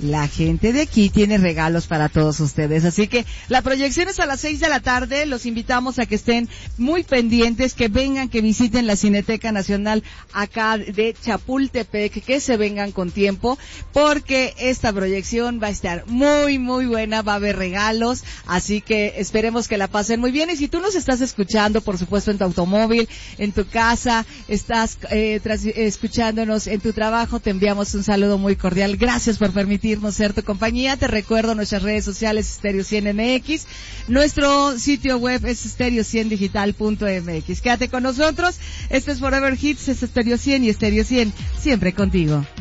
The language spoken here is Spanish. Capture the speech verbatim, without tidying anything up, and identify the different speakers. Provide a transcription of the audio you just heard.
Speaker 1: la gente de aquí tiene regalos para todos ustedes. Así que la proyección es a las seis de la tarde. Los invitamos a que estén muy pendientes, que vengan, que visiten la Cineteca Nacional acá de Chapultepec, que se vengan con tiempo, porque esta proyección va a estar muy, muy buena, va a haber regalos, así que esperemos que la pasen muy bien. Y si tú nos estás escuchando, por supuesto, en tu automóvil, en tu casa, estás eh, tras, eh, escuchándonos en tu trabajo, te enviamos un saludo muy cordial. Gracias por permitirnos ser tu compañía. Te recuerdo nuestras redes sociales, Stereo cien M X, nuestro sitio web es stereo cien digital punto m x. Quédate con nosotros, este es Forever Hits, es Stereo cien y Stereo cien, siempre contigo.